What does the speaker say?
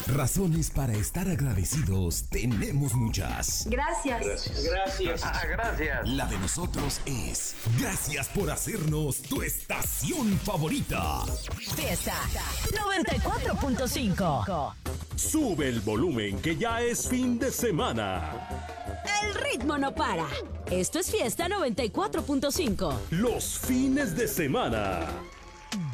Razones para estar agradecidos tenemos muchas. Gracias. Gracias. Gracias. La de nosotros es gracias por hacernos tu estación favorita. Fiesta 94.5. Sube el volumen que ya es fin de semana. El ritmo no para. Esto es Fiesta 94.5. Los fines de semana.